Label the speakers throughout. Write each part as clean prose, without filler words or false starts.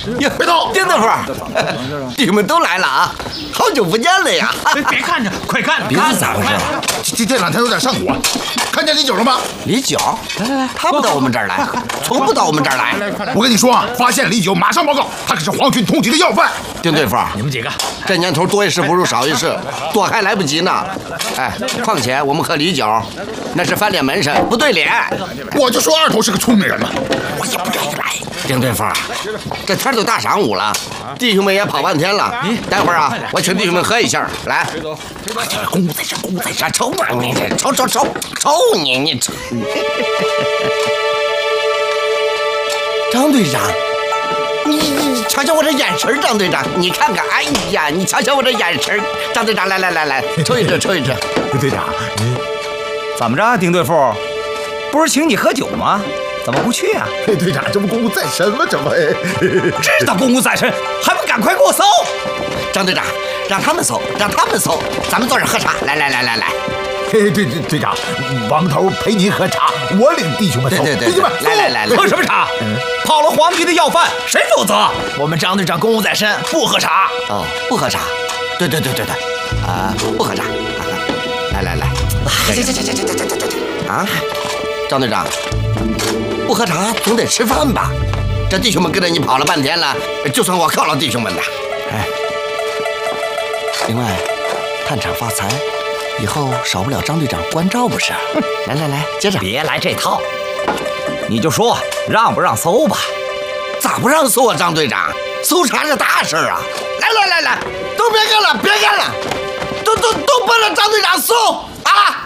Speaker 1: 回头，
Speaker 2: 丁大夫，弟兄们都来了啊！好久不见了呀！
Speaker 3: 别看着，快看！
Speaker 2: 别是咋回事？
Speaker 1: 这两天有点上火，看见李九了吗？
Speaker 2: 李九，来，他不到我们这儿来，从不到我们这儿来。
Speaker 1: 我跟你说啊，发现李九，马上报告，他可是皇军通缉的要犯。
Speaker 2: 丁对付，
Speaker 3: 你们几个，
Speaker 2: 这年头多一事不如少一事，多还来不及呢。哎，况且我们和李九那是翻脸门神，不对脸。
Speaker 1: 我就说二头是个聪明人嘛，
Speaker 2: 我也不愿意来。丁对付，这天都大晌午了，弟兄们也跑半天了。待会儿啊，我请弟兄们喝一下。来，公务在这，公务在这，抽吧你这，抽你抽。张队长，你瞧瞧我这眼神，张队长，你看看，哎呀，你瞧瞧我这眼神，张队长，来，抽一支。
Speaker 1: 队长，
Speaker 4: 怎么着，丁队副？不是请你喝酒吗？怎么不去啊？
Speaker 1: 队长，这不公务在身吗？这不，
Speaker 4: 知道公务在身，还不赶快给我搜！
Speaker 2: 张队长，让他们搜，咱们坐这喝茶。来。
Speaker 1: 队长，王头陪您喝茶，我领弟兄们搜。
Speaker 2: 对，
Speaker 1: 弟兄们，
Speaker 2: 来，
Speaker 4: 喝什么茶？跑了皇军的要犯，谁负责？
Speaker 3: 我们张队长公务在身，不喝茶。
Speaker 2: 哦，不喝茶。对，不喝茶。来，这啊，张队长，不喝茶总得吃饭吧？这弟兄们跟着你跑了半天了，就算我犒劳弟兄们的。哎，另外，探厂发财，以后少不了张队长关照不是？来，接着。
Speaker 4: 别来这套，你就说让不让搜吧？
Speaker 2: 咋不让搜啊，张队长？搜查是大事啊！来，都别干了，都奔着张队长搜啊！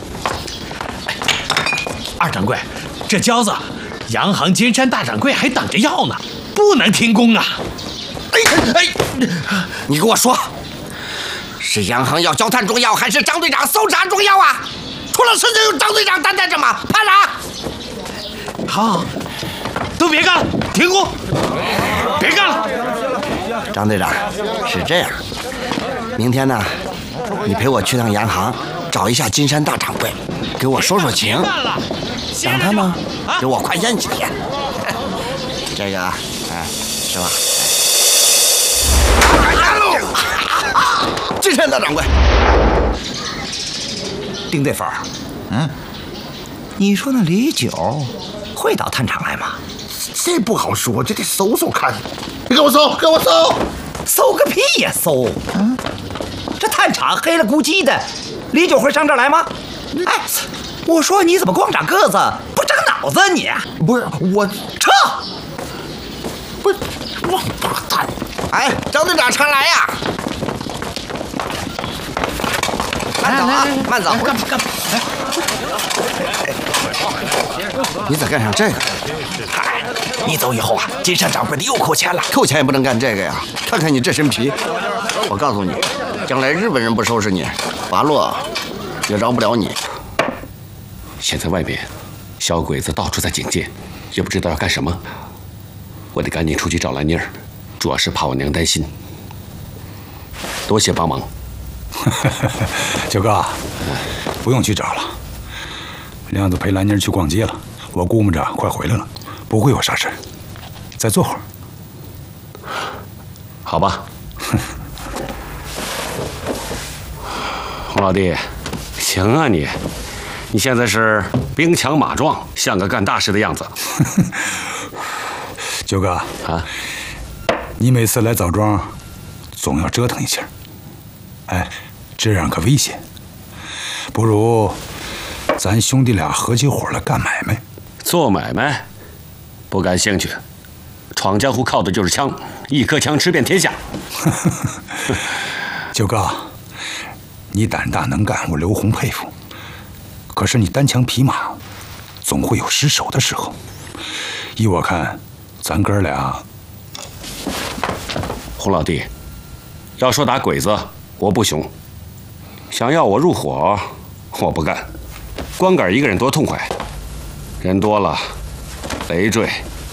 Speaker 3: 二掌柜，这交子，洋行金山大掌柜还等着要呢，不能停工啊！
Speaker 2: 哎，你给我说，是洋行要交炭重要，还是张队长搜查重要啊？出了事就由张队长担待着吗？怕啥？
Speaker 3: 好，都别干了，停工，别干了。
Speaker 2: 张队长，是这样，明天呢，你陪我去趟洋行，找一下金山大掌柜，给我说情，让他呢给我宽限几天。这个，是吧？金山大掌柜，
Speaker 4: 丁队副，你说那李九会到探厂来吗？
Speaker 1: 这不好说，这得搜搜看。给我搜！
Speaker 4: 搜个屁呀，搜！这探厂黑了咕叽的，李九会上这儿来吗？哎，我说你怎么光长个子不长脑子你？
Speaker 1: 不是我
Speaker 4: 撤！
Speaker 1: 不是王八蛋！
Speaker 2: 哎，张队长常来呀！慢走啊，慢走！
Speaker 3: 干！
Speaker 2: 你咋干上这个？
Speaker 4: 嗨，你走以后啊，金山掌柜的又扣钱了。
Speaker 2: 扣钱也不能干这个呀！看看你这身皮，我告诉你，将来日本人不收拾你，八路也饶不了你。
Speaker 5: 现在外面小鬼子到处在警戒，也不知道要干什么。我得赶紧出去找兰妮儿，主要是怕我娘担心。多谢帮忙。
Speaker 6: 九哥，不用去找了。亮子陪兰妮儿去逛街了，我估摸着快回来了，不会有啥事。再坐会儿。
Speaker 5: 好吧。洪老弟，行啊你现在是兵强马壮，像个干大事的样子。
Speaker 6: 九哥
Speaker 5: 啊，
Speaker 6: 你每次来枣庄，总要折腾一下。哎，这样可危险。不如咱兄弟俩合起伙来干买卖。
Speaker 5: 做买卖？不感兴趣。闯江湖靠的就是枪，一颗枪吃遍天下。
Speaker 6: 九哥，你胆大能干，我刘洪佩服。可是你单枪匹马，总会有失手的时候。依我看，咱哥俩……
Speaker 5: 洪老弟，要说打鬼子，我不雄；想要我入伙，我不干。光杆一个人多痛快，人多了，累赘。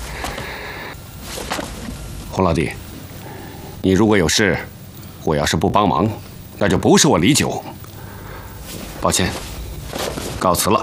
Speaker 5: 洪老弟，你如果有事，我要是不帮忙，那就不是我李九。抱歉，告辞了。